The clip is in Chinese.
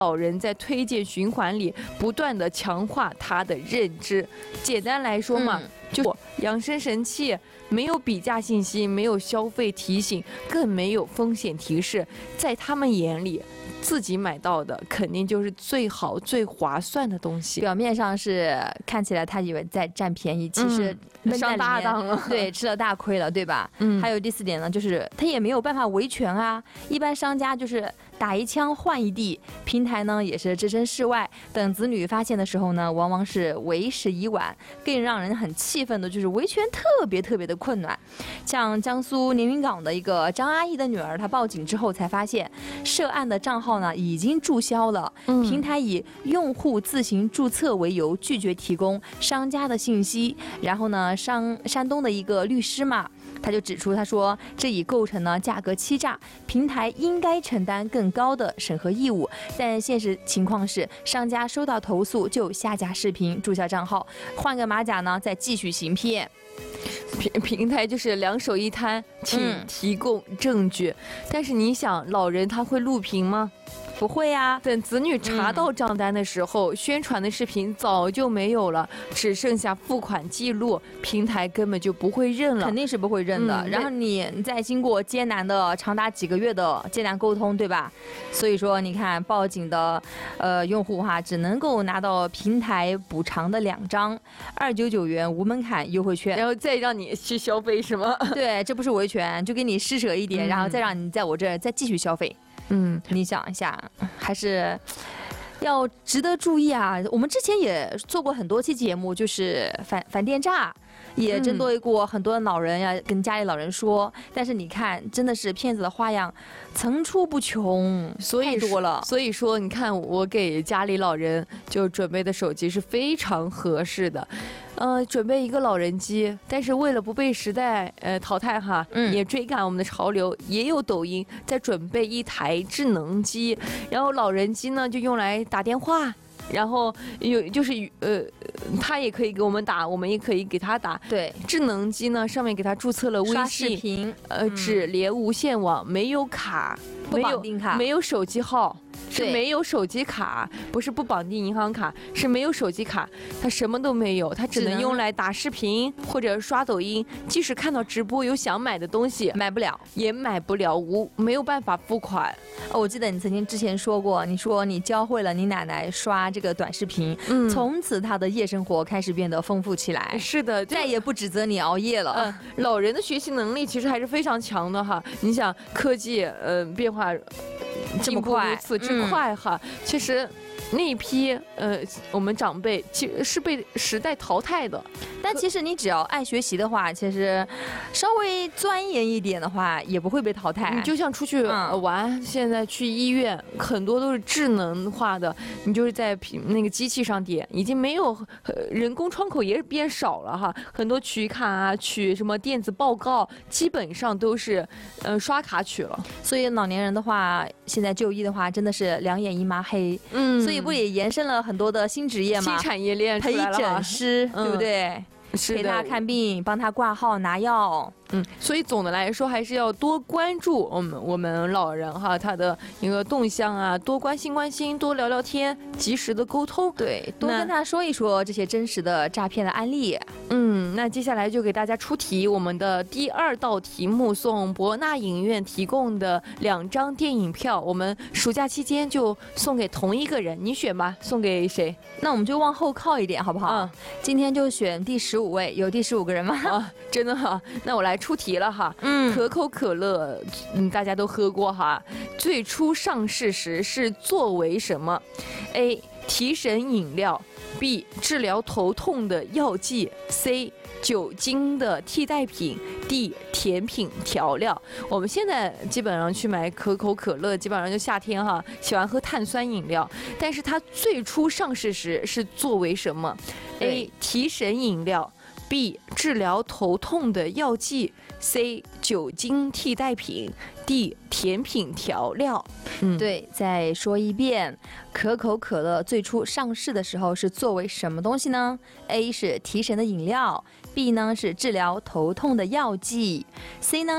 老人在推荐循环里不断的强化他的认知。简单来说嘛，就养生神器，没有比价信息，没有消费提醒，更没有风险提示，在他们眼里，自己买到的肯定就是最好最划算的东西。 表面上是看起来他以为在占便宜，其实上大当了， 对，吃了大亏了，对吧？还有第4点呢，就是他也没有办法维权啊。一般商家就是打一枪换一地，平台呢也是置身事外。等子女发现的时候呢，往往是为时已晚。更让人很气愤的就是维权特别的困难。像江苏连云港的一个张阿姨的女儿，她报警之后才发现，涉案的账号呢已经注销了，平台以用户自行注册为由拒绝提供商家的信息。然后呢，山东的一个律师嘛，他就指出，他说这已构成了价格欺诈，平台应该承担更高的审核义务。但现实情况是，商家收到投诉就下架视频、注销账号，换个马甲呢再继续行骗。 平台就是两手一摊，请提供证据。但是你想，老人他会录屏吗？ 不会呀。 等子女查到账单的时候，宣传的视频早就没有了，只剩下付款记录，平台根本就不会认了， 肯定是不会认的。然后你再经过艰难的长达几个月的艰难沟通，对吧？所以说你看报警的用户哈，只能够拿到平台补偿的2张299元无门槛优惠券， 然后再让你去消费是吗？ 对，这不是维权，就给你施舍一点，然后再让你在我这儿再继续消费。你想一下，还是要值得注意啊。我们之前也做过很多期节目，就是反电诈，也针对过很多老人呀，跟家里老人说。但是你看，真的是骗子的花样层出不穷，太多了。 所以说，你看我给家里老人就准备的手机是非常合适的。准备一个老人机，但是为了不被时代淘汰哈，也追赶我们的潮流，也有抖音在准备一台智能机，然后老人机呢就用来打电话，然后他也可以给我们打，我们也可以给他打。 对， 智能机呢上面给他注册了微信、 刷视频， 只连无线网，没有卡， 不绑定卡， 没有手机号。是没有手机卡，不是不绑定银行卡，是没有手机卡，它什么都没有，它只能用来打视频或者刷抖音。即使看到直播有想买的东西， 买不了， 也买不了，没有办法付款。 我记得你曾经之前说过，你说你教会了你奶奶刷这个短视频，从此她的夜生活开始变得丰富起来。 是的， 再也不指责你熬夜了。 老人的学习能力其实还是非常强的哈。你想科技变化这么快，如此之快哈，其实那一批我们长辈其实是被时代淘汰的。 但其实你只要爱学习的话，其实稍微钻研一点的话，也不会被淘汰。 你就像出去玩，现在去医院很多都是智能化的，你就是在那个机器上点，已经没有人工窗口也变少了哈。很多取卡啊、取什么电子报告，基本上都是刷卡取了。 所以老年人的话，现在就医的话，真的是2眼一抹黑。所以不也延伸了很多的新职业吗？ 新产业链出来了， 陪诊师，对不对？陪他看病，帮他挂号拿药。 所以总的来说还是要多关注我们老人哈，他的一个动向啊，多关心，多聊聊天，及时的沟通， 对，多跟他说一说这些真实的诈骗的案例。 那接下来就给大家出题，我们的第2道题目送博纳影院提供的2张电影票，我们暑假期间就送给同一个人，你选吧，送给谁？ 那我们就往后靠一点好不好？今天就选第15位，有第15个人吗？ 真的哈，那我来出题了哈。可口可乐，大家都喝过哈。最初上市时是作为什么 ？A. 提神饮料 ，B. 治疗头痛的药剂 ，C. 酒精的替代品 ，D. 甜品调料。我们现在基本上去买可口可乐，基本上就夏天哈，喜欢喝碳酸饮料。但是它最初上市时是作为什么 ？A. 提神饮料。B. 治疗头痛的药剂 C. 酒精替代品 D. 甜品调料。 对，再说一遍，可口可乐最初上市的时候是作为什么东西呢？ A 是提神的饮料， B 呢是治疗头痛的药剂， C 呢